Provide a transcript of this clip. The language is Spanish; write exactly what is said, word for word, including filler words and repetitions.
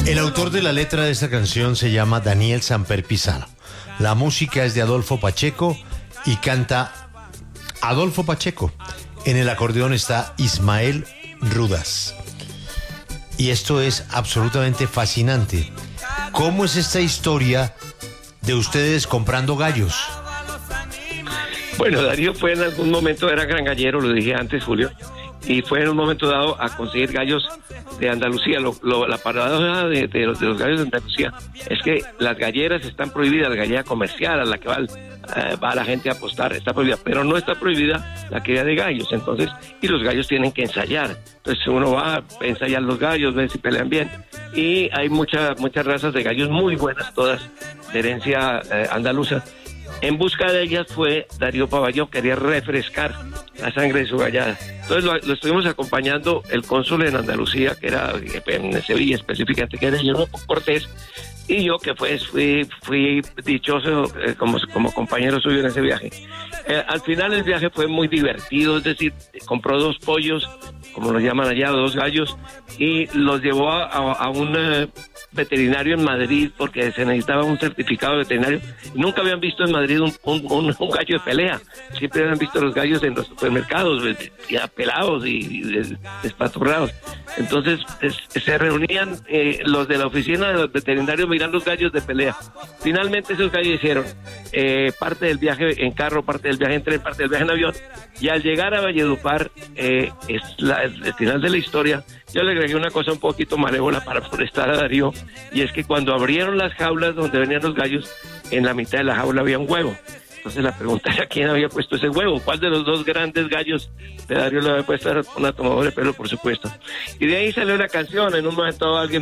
El autor de la letra de esta canción se llama Daniel Samper Pizano. La música es de Adolfo Pacheco y canta Adolfo Pacheco. En el acordeón está Ismael Rudas. Y esto es absolutamente fascinante. ¿Cómo es esta historia de ustedes comprando gallos? Bueno, Darío fue en algún momento, era gran gallero, lo dije antes, Julio, y fue en un momento dado a conseguir gallos de Andalucía. Lo, lo, la paradoja de, de, los, de los gallos de Andalucía es que las galleras están prohibidas, la gallera comercial a la que va, eh, va la gente a apostar, está prohibida, pero no está prohibida la cría de gallos. Entonces, y los gallos tienen que ensayar. Entonces uno va a ensayar los gallos, ver si pelean bien. Y hay muchas muchas razas de gallos muy buenas, todas de herencia eh, andaluza. En busca de ellas fue Darío Paballón, quería refrescar la sangre de su gallada. Entonces lo, lo estuvimos acompañando el cónsul en Andalucía, que era en Sevilla específicamente, que era Guillermo Cortés, y yo que pues fui, fui dichoso eh, como, como compañero suyo en ese viaje. Eh, al final el viaje fue muy divertido, es decir, compró dos pollos, como los llaman allá, dos gallos, y los llevó a, a, a un eh, veterinario en Madrid porque se necesitaba un certificado veterinario. Nunca habían visto en Madrid un, un, un, un gallo de pelea, siempre habían visto los gallos en los supermercados, ya pelados y, y despaturrados. Entonces es, se reunían eh, los de la oficina de los veterinarios mirando los gallos de pelea. Finalmente esos gallos hicieron eh, parte del viaje en carro, parte del viaje en tren, parte del viaje en avión, y al llegar a Valledupar, eh, es la, el, el final de la historia. Yo le agregué una cosa un poquito malévola para molestar a Darío, y es que cuando abrieron las jaulas donde venían los gallos, en la mitad de la jaula había un huevo. Entonces la pregunta era quién había puesto ese huevo, cuál de los dos grandes gallos de Darío le había puesto. Una tomadora de pelo, por supuesto. Y de ahí salió la canción. En un momento alguien